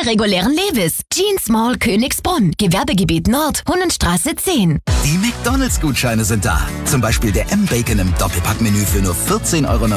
der regulären Levis. Jeans Mall Königsbrunn, Gewerbegebiet Nord, Hunnenstraße 10. Die McDonalds-Gutscheine sind da. Zum Beispiel der M-Bacon im Doppelpackmenü für nur 14,99 €.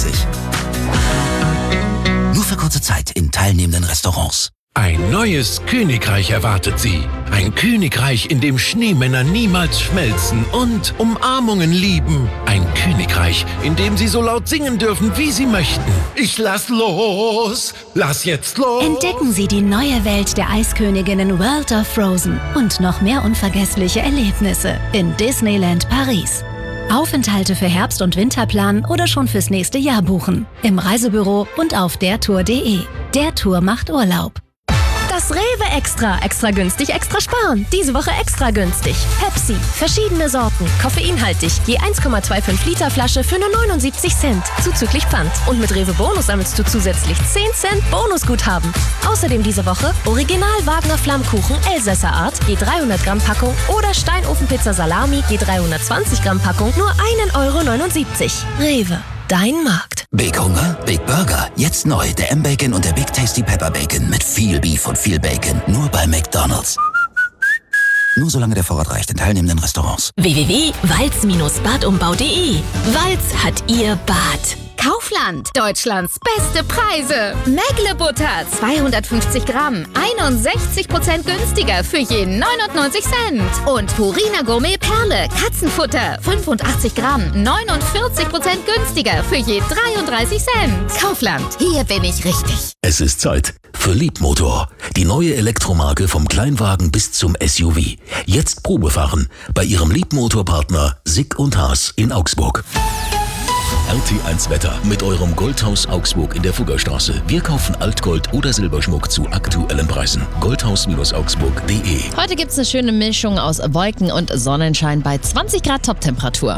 Nur für kurze Zeit in teilnehmenden Restaurants. Ein neues Königreich erwartet Sie. Ein Königreich, in dem Schneemänner niemals schmelzen und Umarmungen lieben. Ein Königreich, in dem Sie so laut singen dürfen, wie Sie möchten. Ich lass los! Lass jetzt los! Entdecken Sie die neue Welt der Eisköniginnen World of Frozen und noch mehr unvergessliche Erlebnisse in Disneyland Paris. Aufenthalte für Herbst- und Winterplan oder schon fürs nächste Jahr buchen. Im Reisebüro und auf dertour.de. Der Tour macht Urlaub. Das Rewe Extra. Extra günstig, extra sparen. Diese Woche extra günstig. Pepsi. Verschiedene Sorten. Koffeinhaltig. Je 1,25 Liter Flasche für nur 79 Cent. Zuzüglich Pfand. Und mit Rewe Bonus sammelst du zusätzlich 10 Cent Bonusguthaben. Außerdem diese Woche Original Wagner Flammkuchen Elsässer Art. Je 300 Gramm Packung. Oder Steinofenpizza Salami. Je 320 Gramm Packung. Nur 1,79 €. Rewe. Dein Markt. Big Hunger, Big Burger. Jetzt neu der M-Bacon und der Big Tasty Pepper Bacon mit viel Beef und viel Bacon. Nur bei McDonald's. Nur solange der Vorrat reicht in teilnehmenden Restaurants. www.walz-badumbau.de. Walz hat ihr Bad. Kaufland, Deutschlands beste Preise. Mägle-Butter, 250 Gramm, 61% günstiger für je 99 Cent. Und Purina Gourmet Perle, Katzenfutter, 85 Gramm, 49% günstiger für je 33 Cent. Kaufland, hier bin ich richtig. Es ist Zeit für Leapmotor. Die neue Elektromarke vom Kleinwagen bis zum SUV. Jetzt Probefahren bei Ihrem Leapmotor-Partner Sick & Haas in Augsburg. RT1 Wetter mit eurem Goldhaus Augsburg in der Fuggerstraße. Wir kaufen Altgold oder Silberschmuck zu aktuellen Preisen. Goldhaus-augsburg.de. Heute gibt es eine schöne Mischung aus Wolken und Sonnenschein bei 20 Grad Toptemperatur.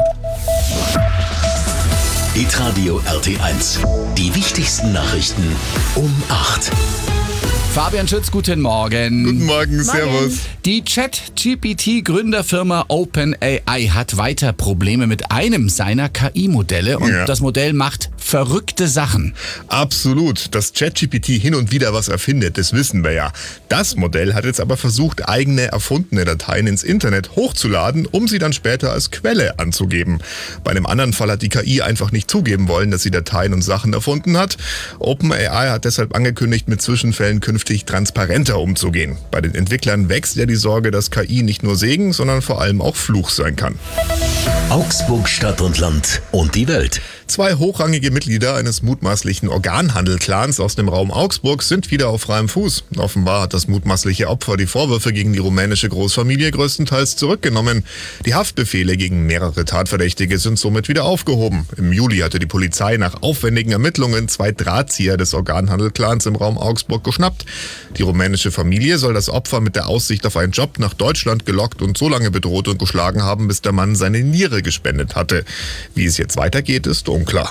Hitradio RT1. Die wichtigsten Nachrichten um 8. Fabian Schütz, guten Morgen. Guten Morgen, servus. Die ChatGPT-Gründerfirma OpenAI hat weiter Probleme mit einem seiner KI-Modelle und das Modell macht verrückte Sachen. Absolut. Dass ChatGPT hin und wieder was erfindet, das wissen wir ja. Das Modell hat jetzt aber versucht, eigene erfundene Dateien ins Internet hochzuladen, um sie dann später als Quelle anzugeben. Bei einem anderen Fall hat die KI einfach nicht zugeben wollen, dass sie Dateien und Sachen erfunden hat. OpenAI hat deshalb angekündigt, mit Zwischenfällen künftig transparenter umzugehen. Bei den Entwicklern wächst ja die Sorge, dass KI nicht nur Segen, sondern vor allem auch Fluch sein kann. Augsburg, Stadt und Land und die Welt. 2 hochrangige Mitglieder eines mutmaßlichen Organhandel-Clans aus dem Raum Augsburg sind wieder auf freiem Fuß. Offenbar hat das mutmaßliche Opfer die Vorwürfe gegen die rumänische Großfamilie größtenteils zurückgenommen. Die Haftbefehle gegen mehrere Tatverdächtige sind somit wieder aufgehoben. Im Juli hatte die Polizei nach aufwendigen Ermittlungen 2 Drahtzieher des Organhandel-Clans im Raum Augsburg geschnappt. Die rumänische Familie soll das Opfer mit der Aussicht auf einen Job nach Deutschland gelockt und so lange bedroht und geschlagen haben, bis der Mann seine Niere gespendet hatte. Wie es jetzt weitergeht, ist unklar.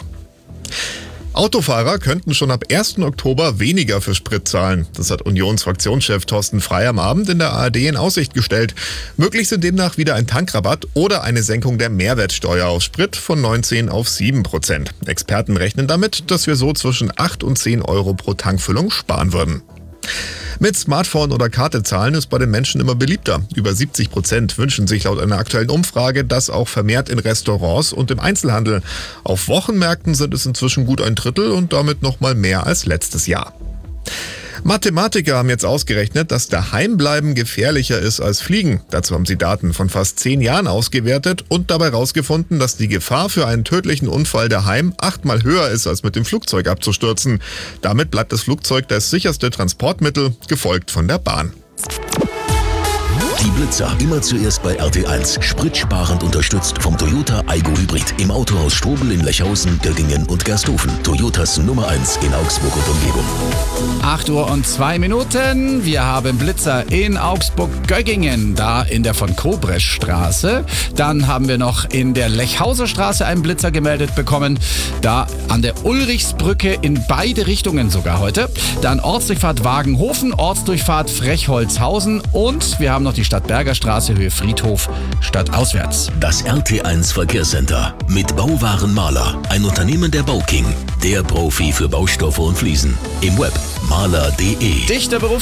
Autofahrer könnten schon ab 1. Oktober weniger für Sprit zahlen. Das hat Unionsfraktionschef Thorsten Frey am Abend in der ARD in Aussicht gestellt. Möglich sind demnach wieder ein Tankrabatt oder eine Senkung der Mehrwertsteuer auf Sprit von 19 auf 7%. Experten rechnen damit, dass wir so zwischen 8 und 10 € pro Tankfüllung sparen würden. Mit Smartphone oder Karte zahlen ist bei den Menschen immer beliebter. Über 70% wünschen sich laut einer aktuellen Umfrage das auch vermehrt in Restaurants und im Einzelhandel. Auf Wochenmärkten sind es inzwischen gut ein Drittel und damit noch mal mehr als letztes Jahr. Mathematiker haben jetzt ausgerechnet, dass Daheimbleiben gefährlicher ist als Fliegen. Dazu haben sie Daten von fast 10 Jahren ausgewertet und dabei herausgefunden, dass die Gefahr für einen tödlichen Unfall daheim 8-mal höher ist, als mit dem Flugzeug abzustürzen. Damit bleibt das Flugzeug das sicherste Transportmittel, gefolgt von der Bahn. Die Blitzer, immer zuerst bei RT1. Spritsparend unterstützt vom Toyota Aygo Hybrid. Im Autohaus Strobel in Lechhausen, Göttingen und Gersthofen. Toyotas Nummer 1 in Augsburg und Umgebung. 8:02. Wir haben Blitzer in Augsburg-Göggingen, da in der von Kobresch-Straße. Dann haben wir noch in der Lechhauser Straße einen Blitzer gemeldet bekommen. Da an der Ulrichsbrücke in beide Richtungen sogar heute. Dann Ortsdurchfahrt Wagenhofen, Ortsdurchfahrt Frechholzhausen und wir haben noch die Stadtberger Straße, Höhe Friedhof, stadtauswärts. Das RT1 Verkehrscenter mit Bauwaren Mahler, ein Unternehmen der Bauking, der Profi für Baustoffe und Fliesen. Im Web mahler.de. Dichter